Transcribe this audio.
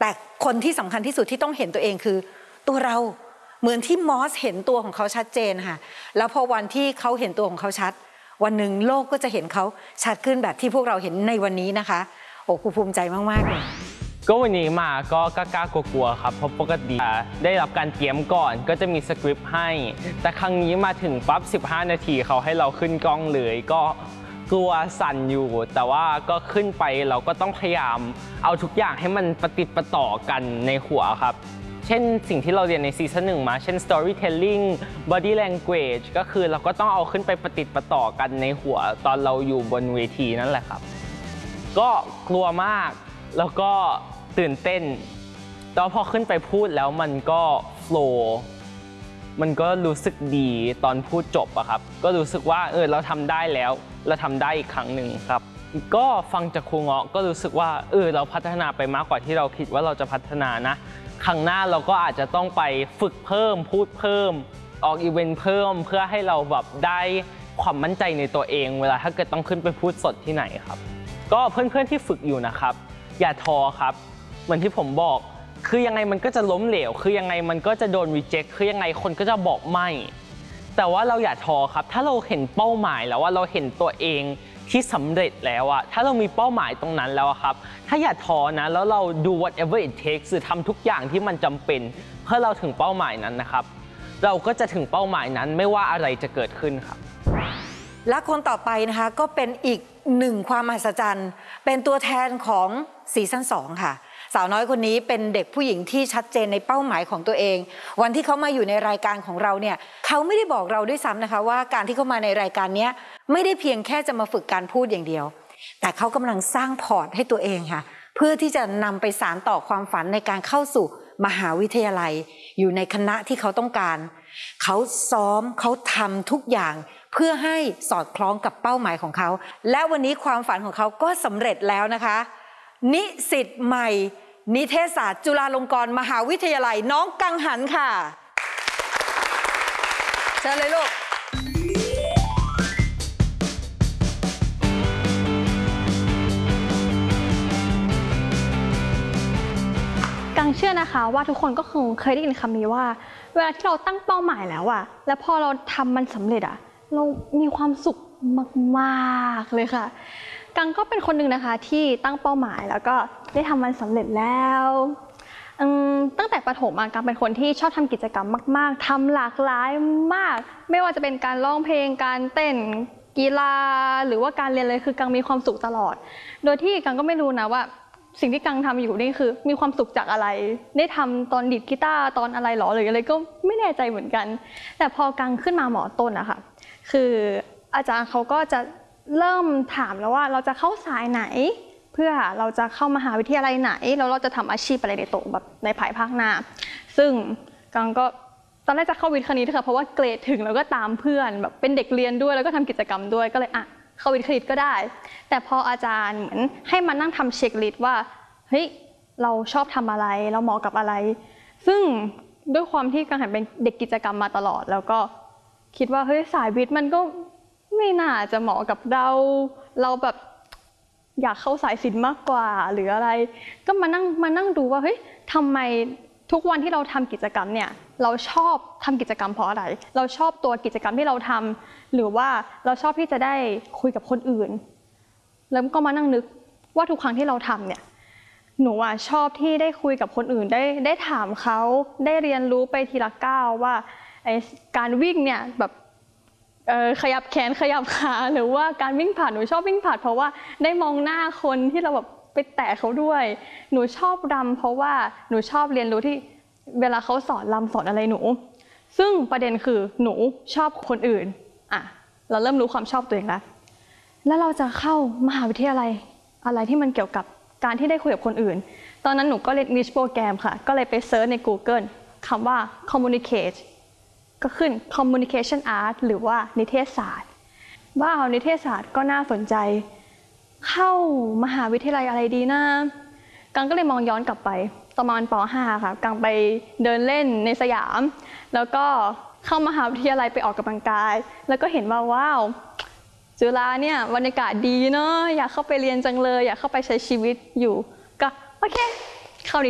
แต่คนที่สำคัญที่สุดที่ต้องเห็นตัวเองคือตัวเราเหมือนที่มอสเห็นตัวของเขาชัดเจนค่ะแล้วพอวันที่เขาเห็นตัวของเขาชัดวันหนึ่งโลกก็จะเห็นเขาชัดขึ้นแบบที่พวกเราเห็นในวันนี้นะคะโอ้ครูภูมิใจมากๆเลยก็วันนี้มาก็กล้ากลัวๆครับเพราะปกติได้รับการเตรียมก่อนก็จะมีสคริปต์ให้แต่ครั้งนี้มาถึงปั๊บ15 นาทีเขาให้เราขึ้นกล้องเลยก็กลัวสั่นอยู่แต่ว่าก็ขึ้นไปเราก็ต้องพยายามเอาทุกอย่างให้มันประติดประต่อกันในหัวครับเช่นสิ่งที่เราเรียนในซีซั่น 1มาเช่น storytelling body language ก็คือเราก็ต้องเอาขึ้นไปประติดประต่อกันในหัวตอนเราอยู่บนเวทีนั่นแหละครับก็กลัวมากแล้วก็ตื่นเต้นแล้วพอขึ้นไปพูดแล้วมันก็โฟลว์มันก็รู้สึกดีตอนพูดจบอะครับก็รู้สึกว่าเราทำได้แล้วเราทำได้อีกครั้งหนึ่งครับก็ฟังจากครูเงาะก็รู้สึกว่าเราพัฒนาไปมากกว่าที่เราคิดว่าเราจะพัฒนานะครั้งหน้าเราก็อาจจะต้องไปฝึกเพิ่มพูดเพิ่มออกอีเวนต์เพิ่มเพื่อให้เราแบบได้ความมั่นใจในตัวเองเวลาถ้าเกิดต้องขึ้นไปพูดสดที่ไหนครับก็เพื่อนๆที่ฝึกอยู่นะครับอย่าท้อครับเหมือนที่ผมบอกคือยังไงมันก็จะล้มเหลวคือยังไงมันก็จะโดนรีเจ็คคือยังไงคนก็จะบอกไม่แต่ว่าเราอย่าท้อครับถ้าเราเห็นเป้าหมายแล้วว่าเราเห็นตัวเองที่สำเร็จแล้วอะถ้าเรามีเป้าหมายตรงนั้นแล้วครับถ้าอย่าท้อนะแล้วเราดู whatever it takes คือทำทุกอย่างที่มันจำเป็นเพื่อเราถึงเป้าหมายนั้นนะครับเราก็จะถึงเป้าหมายนั้นไม่ว่าอะไรจะเกิดขึ้นครับและคนต่อไปนะคะก็เป็นอีกหนึ่งความมหัศจรรย์เป็นตัวแทนของซีซั่น 2ค่ะสาวน้อยคนนี้เป็นเด็กผู้หญิงที่ชัดเจนในเป้าหมายของตัวเองวันที่เขามาอยู่ในรายการของเราเนี่ยเขาไม่ได้บอกเราด้วยซ้ำนะคะว่าการที่เขามาในรายการนี้ไม่ได้เพียงแค่จะมาฝึกการพูดอย่างเดียวแต่เขากำลังสร้างพอร์ตให้ตัวเองค่ะเพื่อที่จะนำไปสานต่อความฝันในการเข้าสู่มหาวิทยาลัยอยู่ในคณะที่เขาต้องการเขาซ้อมเขาทำทุกอย่างเพื่อให้สอดคล้องกับเป้าหมายของเขาและวันนี้ความฝันของเขาก็สำเร็จแล้วนะคะนิสิตใหม่นิเทศศาสตร์จุฬาลงกรณ์มหาวิทยาลัยน้องกังหันค่ะเชิญเลยลูกกังเชื่อนะคะว่าทุกคนก็คงเคยได้ยินคำนี้ว่าเวลาที่เราตั้งเป้าหมายแล้วอะแล้วพอเราทำมันสำเร็จอะเรามีความสุขมากๆเลยค่ะกังก็เป็นคนหนึ่งนะคะที่ตั้งเป้าหมายแล้วก็ได้ทำมันสำเร็จแล้วตั้งแต่ประถมกังเป็นคนที่ชอบทำกิจกรรมมากๆทำหลากหลายมากไม่ว่าจะเป็นการร้องเพลงการเต้นกีฬาหรือว่าการเรียนเลยคือกังมีความสุขตลอดโดยที่กังก็ไม่รู้นะว่าสิ่งที่กังทำอยู่นี่คือมีความสุขจากอะไรได้ทำตอนดีดกีตาร์ตอนอะไรหรอหรืออะไรก็ไม่แน่ใจเหมือนกันแต่พอกังขึ้นมาหมอต้นอะค่ะคืออาจารย์เขาก็จะเริ่มถามแล้วว่าเราจะเข้าสายไหนเพื่อเราจะเข้ามหาวิทยาลัยไหนแล้วเราจะทำอาชีพอะไรในโตแบบในภายภาคหน้าซึ่งกังก็ตอนแรกจะเข้าวิทย์คณิตค่ะเพราะว่าเกรดถึงแล้วก็ตามเพื่อนแบบเป็นเด็กเรียนด้วยแล้วก็ทำกิจกรรมด้วยก็เลยเข้าวิทย์คณิตก็ได้แต่พออาจารย์เหมือนให้มานั่งทำเช็คลิสต์ว่าเฮ้ยเราชอบทำอะไรเราเหมาะกับอะไรซึ่งด้วยความที่กังหันเป็นเด็กกิจกรรมมาตลอดแล้วก็คิดว่าเฮ้ยสายวิทย์มันก็ไม่น่าจะเหมาะกับเราแบบอยากเข้าสายศิลป์มากกว่าหรืออะไรก็มานั่งดูว่าเฮ้ยทำไมทุกวันที่เราทำกิจกรรมเนี่ยเราชอบทำกิจกรรมเพราะอะไรเราชอบตัวกิจกรรมที่เราทำหรือว่าเราชอบที่จะได้คุยกับคนอื่นแล้วก็มานั่งนึกว่าทุกครั้งที่เราทำเนี่ยหนูชอบที่ได้คุยกับคนอื่นได้ถามเขาได้เรียนรู้ไปทีละก้าวว่าการวิ่งเนี่ยแบบขยับแขนขยับขาหรือว่าการวิ่งผ่านหนูชอบวิ่งผ่านเพราะว่าได้มองหน้าคนที่เราแบบไปแตะเขาด้วยหนูชอบรำเพราะว่าหนูชอบเรียนรู้ที่เวลาเขาสอนรำสอนอะไรหนูซึ่งประเด็นคือหนูชอบคนอื่นเราเริ่มรู้ความชอบตัวเองแล้วเราจะเข้ามหาวิทยาลัยอะไรที่มันเกี่ยวกับการที่ได้คุยกับคนอื่นตอนนั้นหนูก็เรียน English Program ค่ะก็เลยไปเซิร์ชใน Google คำว่า communicate ก็ขึ้น communication art หรือว่านิเทศศาสตร์ว้าวนิเทศศาสตร์ก็น่าสนใจเข้ามหาวิทยาลัยอะไรดีนะกังก็เลยมองย้อนกลับไปประมาณป .5 ค่ะกังไปเดินเล่นในสยามแล้วก็เข้ามหาวิทยาลัยไปออกกำลังกายแล้วก็เห็นว่าว้าวจุฬาเนี่ยบรรยากาศดีเนาะอยากเข้าไปเรียนจังเลยอยากเข้าไปใช้ชีวิตอยู่ก็โอเค